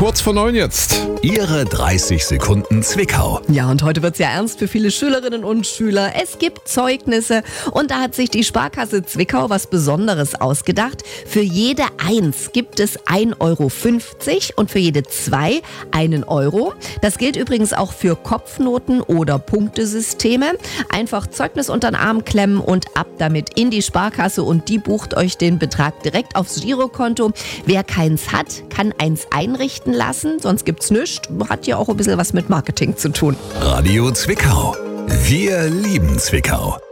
Kurz vor 9 jetzt. Ihre 30 Sekunden Zwickau. Ja, und heute wird's ja ernst für viele Schülerinnen und Schüler. Es gibt Zeugnisse und da hat sich die Sparkasse Zwickau was Besonderes ausgedacht. Für jede 1 gibt es 1,50 € und für jede 2 1 Euro. Das gilt übrigens auch für Kopfnoten oder Punktesysteme. Einfach Zeugnis unter den Arm klemmen und ab damit in die Sparkasse und die bucht euch den Betrag direkt aufs Girokonto. Wer keins hat, kann eins einrichten lassen, sonst gibt's nichts. Hat ja auch ein bisschen was mit Marketing zu tun. Radio Zwickau. Wir lieben Zwickau.